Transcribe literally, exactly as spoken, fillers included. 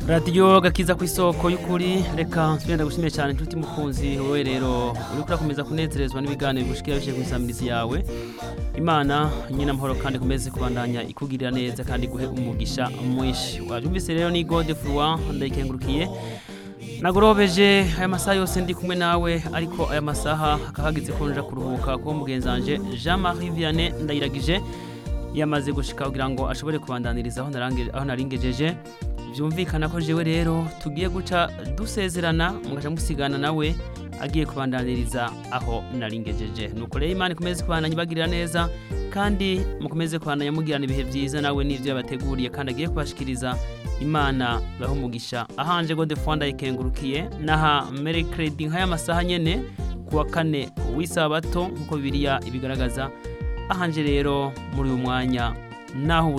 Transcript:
Radio gakiza kw'isoko y'ukuri reka twenda gushimira cyane inshuti mukunzi wowe rero uri kurakomeza kunezerezwa n'ibiganiro gushikira bishe kwisamirizi yawe Imana nyina amahoro kandi kumeze kubandanya ikugirira neza kandi guhe umugisha mwishi wajumvise rero ni Godefroid ndayikengurukiye nagorobeje aya masaha yose ndi kumwe nawe ariko aya masaha akahagize konja kuruhuka ko mugenzanje Jean-Marie Vianney ndayiragije yamaze gushika kugira ngo ashobore kubandaniriza aho narange aho naringejeje byumvikana ko jewe rero tugiye guca dusezerana mugaca musigana nawe agiye kubandaniriza aho naringejeje nuko rero Imana ikomeze kubandanya bagirira neza kandi mukomeze kubandanya mugirana ibihe byiza nawe n'ivyo yabateguriye kandi agiye kubashikiriza Imana baho umugisha ahanje Godefroid ndayikengurukiye naha Mercredi nk'aya masaha nyene kuwa kane w'isabato nkuko Bibiliya ibigaragaza ahanje rero muri uyu mwanya naho